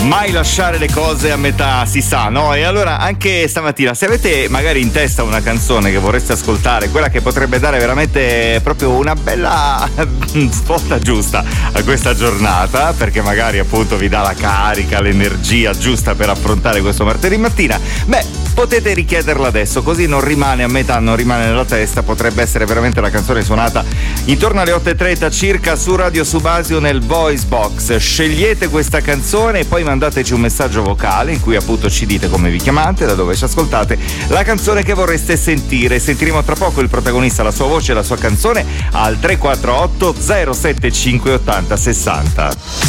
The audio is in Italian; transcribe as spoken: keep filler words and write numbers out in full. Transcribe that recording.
Mai lasciare le cose a metà, si sa, no? E allora anche stamattina, se avete magari in testa una canzone che vorreste ascoltare, quella che potrebbe dare veramente proprio una bella svolta giusta a questa giornata, perché magari appunto vi dà la carica, l'energia giusta per affrontare questo martedì mattina, beh, potete richiederla adesso, così non rimane a metà, non rimane nella testa. Potrebbe essere veramente la canzone suonata intorno alle otto e trenta circa su Radio Subasio nel Voice Box. Scegliete questa canzone e poi mandateci un messaggio vocale in cui appunto ci dite come vi chiamate, da dove ci ascoltate, la canzone che vorreste sentire. Sentiremo tra poco il protagonista, la sua voce e la sua canzone al tre quattro otto zero sette cinque ottanta sessanta.